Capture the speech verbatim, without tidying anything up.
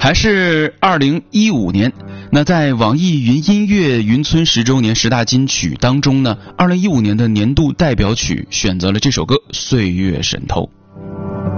还是二零一五年，那在网易云音乐云村十周年十大金曲当中呢，二零一五年的年度代表曲选择了这首歌《岁月神偷》。